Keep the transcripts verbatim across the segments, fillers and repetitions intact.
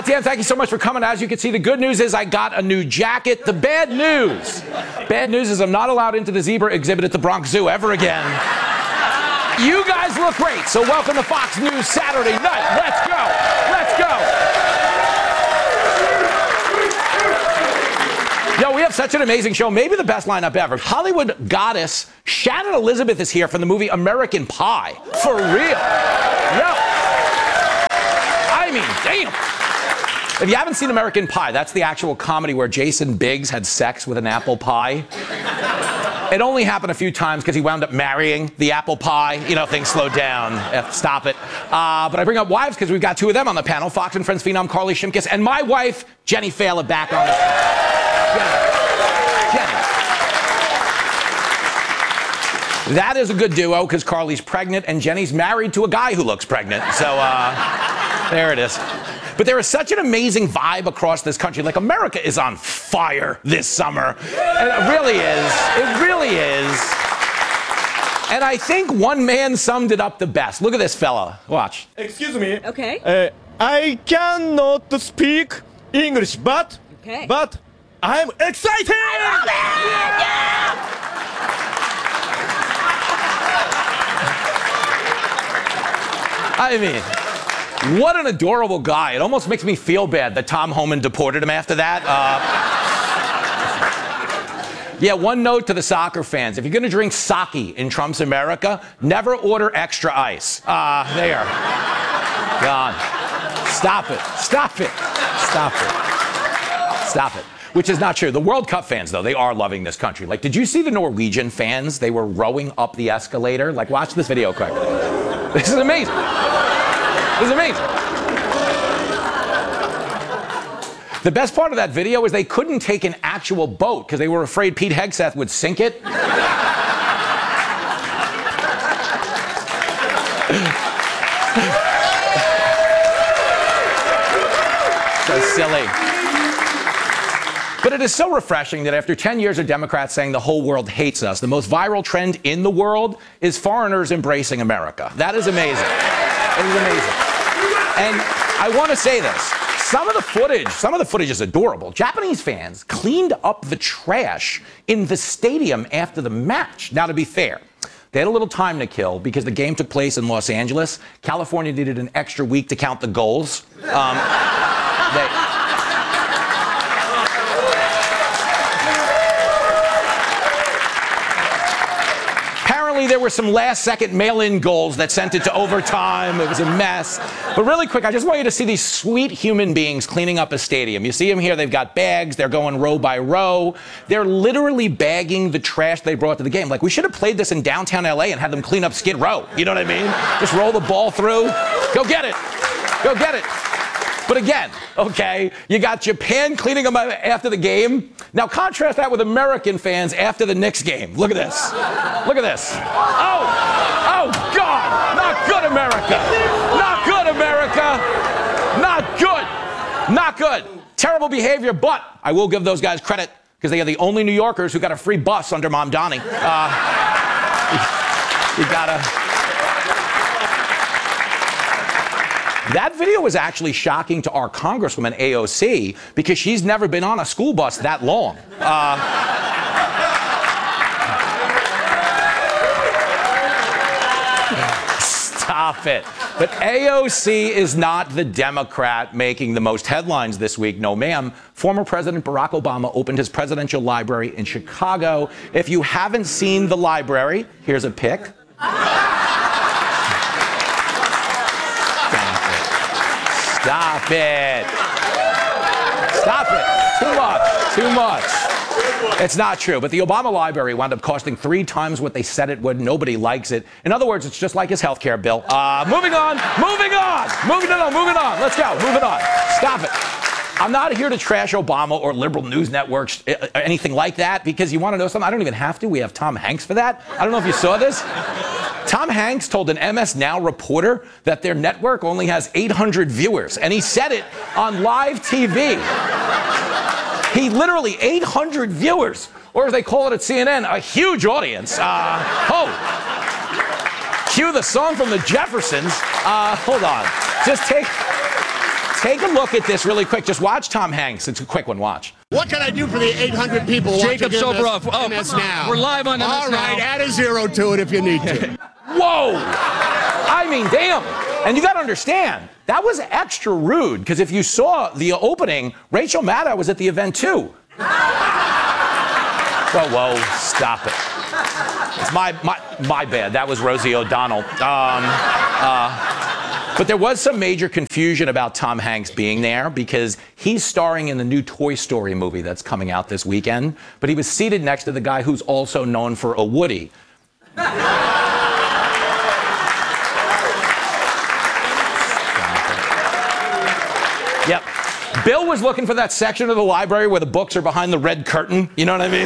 Dan, thank you so much for coming. As you can see, the good news is I got a new jacket. The bad news, bad news is I'm not allowed into the zebra exhibit at the Bronx Zoo ever again. You guys look great, so welcome to Fox News Saturday night. Let's go. Let's go. Yo, we have such an amazing show. Maybe the best lineup ever. Hollywood goddess Shannon Elizabeth is here from the movie American Pie. For real. Yo. I mean, damn. If you haven't seen American Pie, that's the actual comedy where Jason Biggs had sex with an apple pie. It only happened a few times because he wound up marrying the apple pie. You know, things slowed down. F, stop it. Uh, but I bring up wives because we've got two of them on the panel. Fox and Friends phenom Carly Shimkus and my wife, Jenny Failer, back on the Jenny. Jenny. That is a good duo because Carly's pregnant and Jenny's married to a guy who looks pregnant. So, uh, there it is. But there is such an amazing vibe across this country. Like, America is on fire this summer. And it really is. It really is. And I think one man summed it up the best. Look at this fella. Watch. Excuse me. Okay. Uh, I cannot speak English, but okay. but I'm excited. I love I it! Yeah! mean, what an adorable guy. It almost makes me feel bad that Tom Homan deported him after that. Uh, yeah, one note to the soccer fans. If you're going to drink sake in Trump's America, never order extra ice. Uh, there. Gone. Stop it. Stop it. Stop it. Stop it. Which is not true. The World Cup fans, though, they are loving this country. Like, did you see the Norwegian fans? They were rowing up the escalator. Like, watch this video quick. This is amazing. This is amazing. The best part of that video is they couldn't take an actual boat because they were afraid Pete Hegseth would sink it. So silly. But it is so refreshing that after ten years of Democrats saying the whole world hates us, the most viral trend in the world is foreigners embracing America. That is amazing. It is amazing. And I want to say this. Some of the footage, some of the footage is adorable. Japanese fans cleaned up the trash in the stadium after the match. Now, to be fair, they had a little time to kill because the game took place in Los Angeles. California needed an extra week to count the goals. Um, they... There were some last-second mail-in goals that sent it to overtime. It was a mess. But really quick, I just want you to see these sweet human beings cleaning up a stadium. You see them here. They've got bags. They're going row by row. They're literally bagging the trash they brought to the game. Like, we should have played this in downtown L A and had them clean up Skid Row. You know what I mean? Just roll the ball through. Go get it. Go get it. But again, okay, you got Japan cleaning them up after the game. Now contrast that with American fans after the Knicks game. Look at this. Look at this. Oh, oh God, not good, America. Not good, America. Not good. Not good. Terrible behavior, but I will give those guys credit because they are the only New Yorkers who got a free bus under Mom Donnie. Uh, you, you gotta... That video was actually shocking to our Congresswoman, A O C, because she's never been on a school bus that long. Uh, stop it. But A O C is not the Democrat making the most headlines this week. No, ma'am. Former President Barack Obama opened his presidential library in Chicago. If you haven't seen the library, here's a pic. Stop it. Stop it. Too much. Too much. It's not true. But the Obama library wound up costing three times what they said it would. Nobody likes it. In other words, it's just like his health care bill. Uh, moving on. Moving on. Moving on. Moving on. Let's go. Moving on. Stop it. I'm not here to trash Obama or liberal news networks, or anything like that, because you want to know something? I don't even have to. We have Tom Hanks for that. I don't know if you saw this. Tom Hanks told an M S Now reporter that their network only has eight hundred viewers, and he said it on live T V. He literally, eight hundred viewers, or as they call it at C N N, a huge audience. Uh, oh, cue the song from the Jeffersons. Uh, hold on. Just take, take a look at this really quick. Just watch Tom Hanks. It's a quick one. Watch. What can I do for the eight hundred people Jacob watching Soboroff. Oh, M S now? We're live on M S All now. right, add a zero to it if you need to. Whoa! I mean, damn. And you got to understand, that was extra rude, because if you saw the opening, Rachel Maddow was at the event too. Whoa, whoa, stop it. It's my, my, my bad. That was Rosie O'Donnell. Um, uh, but there was some major confusion about Tom Hanks being there because he's starring in the new Toy Story movie that's coming out this weekend, but he was seated next to the guy who's also known for a Woody. Yep. Bill was looking for that section of the library where the books are behind the red curtain. You know what I mean?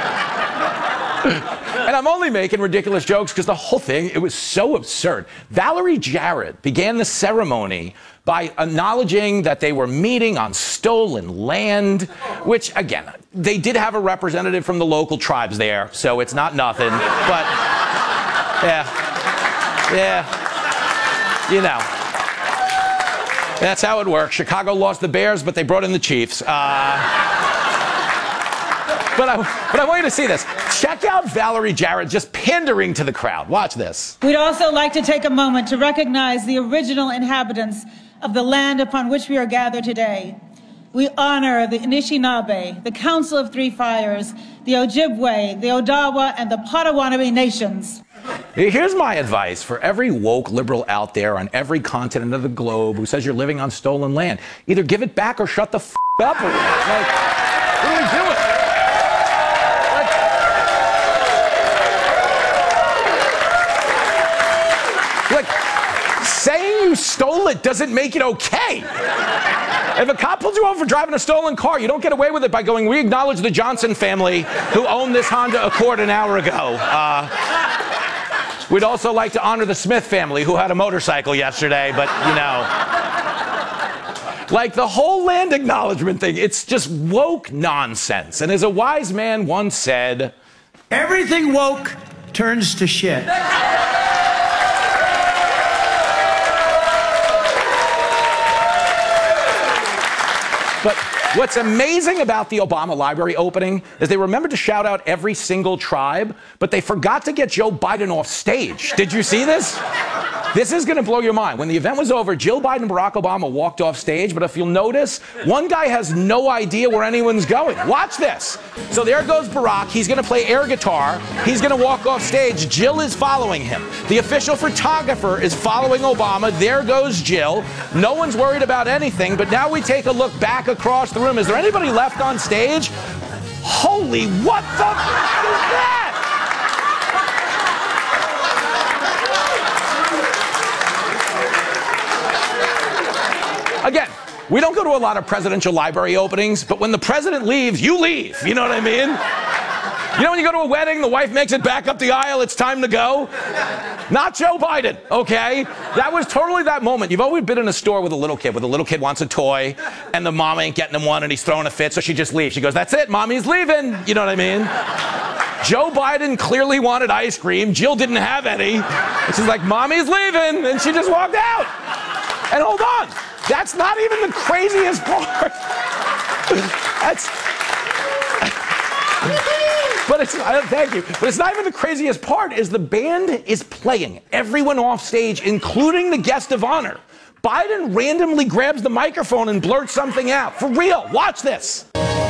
And I'm only making ridiculous jokes because the whole thing, it was so absurd. Valerie Jarrett began the ceremony by acknowledging that they were meeting on stolen land, which, again, they did have a representative from the local tribes there, so it's not nothing. But, yeah, yeah, you know. That's how it works. Chicago lost the Bears, but they brought in the Chiefs. Uh, but, I, but I want you to see this. Check out Valerie Jarrett just pandering to the crowd. Watch this. We'd also like to take a moment to recognize the original inhabitants of the land upon which we are gathered today. We honor the Anishinaabe, the Council of Three Fires, the Ojibwe, the Odawa, and the Potawatomi nations. Here's my advice for every woke liberal out there on every continent of the globe who says you're living on stolen land. Either give it back or shut the f up. Like, what are we doing? Like, like, saying you stole it doesn't make it okay. If a cop pulls you over for driving a stolen car, you don't get away with it by going, we acknowledge the Johnson family who owned this Honda Accord an hour ago. Uh, We'd also like to honor the Smith family who had a motorcycle yesterday, but, you know. Like the whole land acknowledgement thing, it's just woke nonsense. And as a wise man once said, everything woke turns to shit. But what's amazing about the Obama Library opening is they remembered to shout out every single tribe, but they forgot to get Joe Biden off stage. Did you see this? This is going to blow your mind. When the event was over, Jill Biden and Barack Obama walked off stage, but if you'll notice, one guy has no idea where anyone's going. Watch this. So there goes Barack. He's going to play air guitar. He's going to walk off stage. Jill is following him. The official photographer is following Obama. There goes Jill. No one's worried about anything, but now we take a look back across the room. Is there anybody left on stage? Holy, what the f*** is that? Again, we don't go to a lot of presidential library openings, but when the president leaves, you leave. You know what I mean? You know when you go to a wedding, the wife makes it back up the aisle, it's time to go? Not Joe Biden, okay? That was totally that moment. You've always been in a store with a little kid, where the little kid wants a toy, and the mom ain't getting him one, and he's throwing a fit, so she just leaves. She goes, that's it, mommy's leaving. You know what I mean? Joe Biden clearly wanted ice cream. Jill didn't have any. And she's like, mommy's leaving, and she just walked out. And hold on. That's not even the craziest part. That's. But it's, uh, thank you. But it's not even the craziest part, is the band is playing. Everyone off stage, including the guest of honor. Biden randomly grabs the microphone and blurts something out. For real, watch this.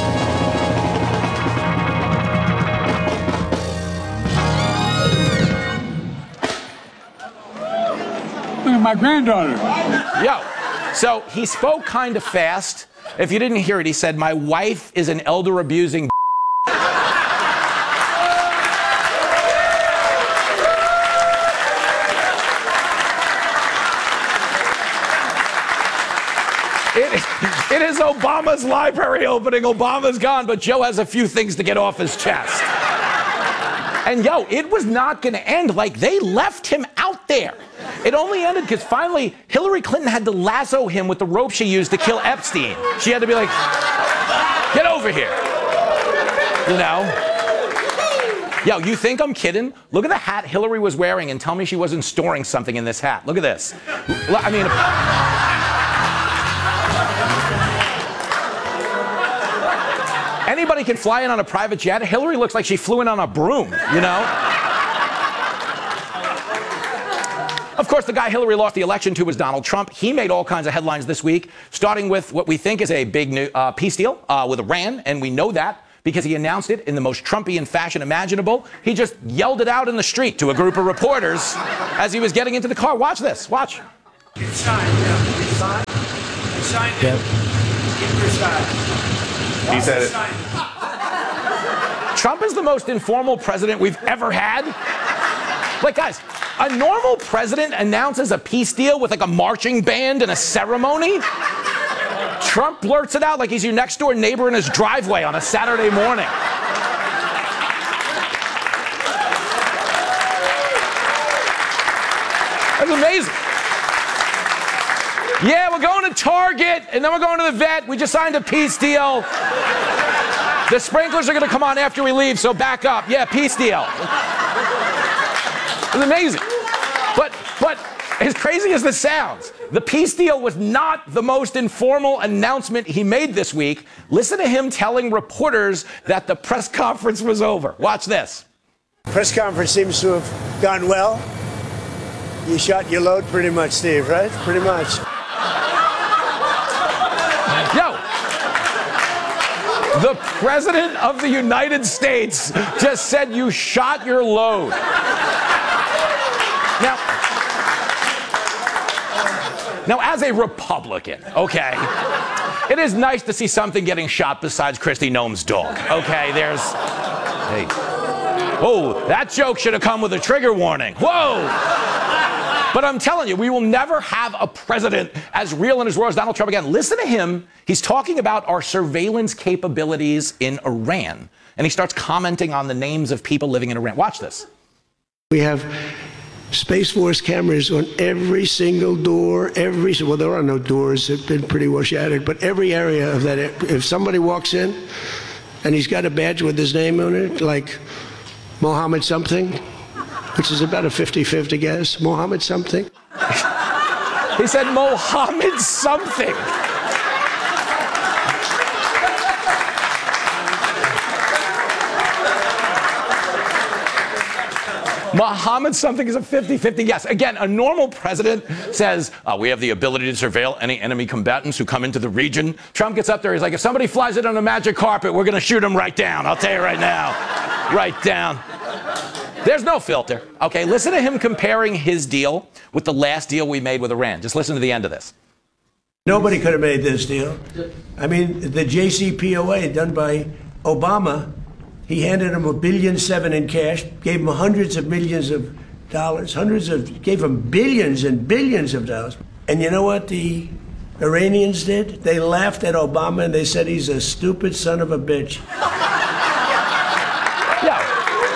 My granddaughter. Yo. So he spoke kind of fast. If you didn't hear it, he said, my wife is an elder abusing It, it is Obama's library opening. Obama's gone, but Joe has a few things to get off his chest. And yo, it was not going to end. Like, they left him out there. It only ended because finally Hillary Clinton had to lasso him with the rope she used to kill Epstein. She had to be like, get over here. You know? Yo, you think I'm kidding? Look at the hat Hillary was wearing and tell me she wasn't storing something in this hat. Look at this. I mean... anybody can fly in on a private jet. Hillary looks like she flew in on a broom, you know? Of course, the guy Hillary lost the election to was Donald Trump. He made all kinds of headlines this week, starting with what we think is a big new, uh, peace deal uh, with Iran, and we know that because he announced it in the most Trumpian fashion imaginable. He just yelled it out in the street to a group of reporters as he was getting into the car. Watch this. Watch. It's signed, yeah. It's signed. I signed it. Get your side. He said it. Trump is the most informal president we've ever had. Like, guys, a normal president announces a peace deal with like a marching band and a ceremony. Trump blurts it out like he's your next door neighbor in his driveway on a Saturday morning. That's amazing. Yeah, we're going to Target, and then we're going to the vet. We just signed a peace deal. The sprinklers are going to come on after we leave, so back up. Yeah, peace deal. It's amazing. But, but as crazy as this sounds, the peace deal was not the most informal announcement he made this week. Listen to him telling reporters that the press conference was over. Watch this. Press conference seems to have gone well. You shot your load pretty much, Steve, right? Pretty much. Yo, the President of the United States just said you shot your load. Now, now, as a Republican, okay, it is nice to see something getting shot besides Kristi Noem's dog. Okay, there's, hey, oh, that joke should have come with a trigger warning. Whoa! But I'm telling you, we will never have a president as real and as raw as Donald Trump again. Listen to him. He's talking about our surveillance capabilities in Iran, and he starts commenting on the names of people living in Iran. Watch this. We have Space Force cameras on every single door, every, well, there are no doors, they've been pretty well shattered, but every area of that, if somebody walks in and he's got a badge with his name on it, like Mohammed something, which is about a fifty fifty guess, Mohammed something. He said Mohammed something. Mohammed something is a fifty fifty yes. Again, a normal president says, uh, we have the ability to surveil any enemy combatants who come into the region. Trump gets up there, he's like, if somebody flies it on a magic carpet, we're going to shoot him right down. I'll tell you right now. Right down. There's no filter. Okay, listen to him comparing his deal with the last deal we made with Iran. Just listen to the end of this. Nobody could have made this deal. I mean, the J C P O A done by Obama, he handed him a billion seven in cash, gave him hundreds of millions of dollars, hundreds of, gave him billions and billions of dollars. And you know what the Iranians did? They laughed at Obama and they said he's a stupid son of a bitch. Yeah.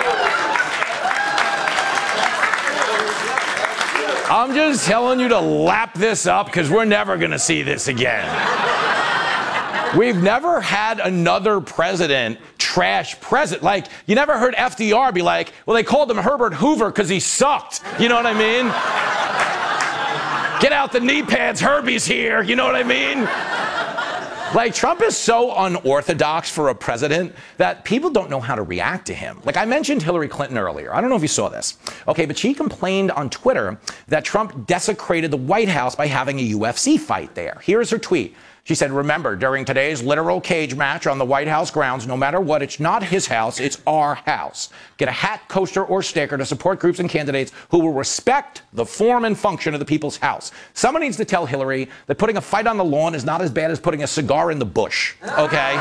I'm just telling you to lap this up because we're never going to see this again. We've never had another president trash president. Like, you never heard F D R be like, well, they called him Herbert Hoover because he sucked. You know what I mean? Get out the knee pads, Herbie's here. You know what I mean? Like, Trump is so unorthodox for a president that people don't know how to react to him. Like, I mentioned Hillary Clinton earlier. I don't know if you saw this. Okay, but she complained on Twitter that Trump desecrated the White House by having a U F C fight there. Here's her tweet. She said, remember, during today's literal cage match on the White House grounds, no matter what, it's not his house, it's our house. Get a hat, coaster, or sticker to support groups and candidates who will respect the form and function of the people's house. Someone needs to tell Hillary that putting a fight on the lawn is not as bad as putting a cigar in the bush, okay?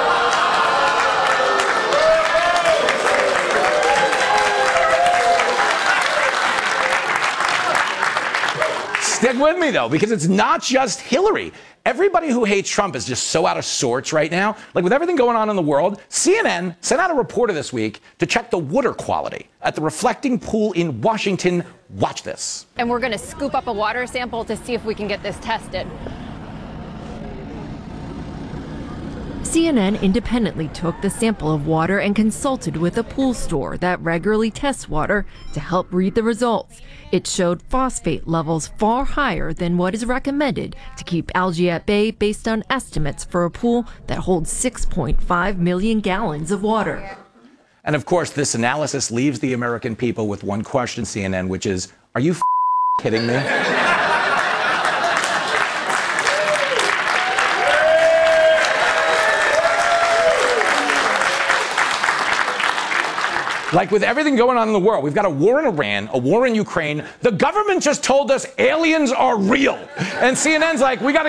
Stick with me, though, because it's not just Hillary. Everybody who hates Trump is just so out of sorts right now. Like, with everything going on in the world, C N N sent out a reporter this week to check the water quality at the reflecting pool in Washington. Watch this. And we're going to scoop up a water sample to see if we can get this tested. C N N independently took the sample of water and consulted with a pool store that regularly tests water to help read the results. It showed phosphate levels far higher than what is recommended to keep algae at bay based on estimates for a pool that holds six point five million gallons of water. And of course, this analysis leaves the American people with one question, C N N, which is, are you f- kidding me? Like with everything going on in the world, we've got a war in Iran, a war in Ukraine. The government just told us aliens are real. And C N N's like, we got to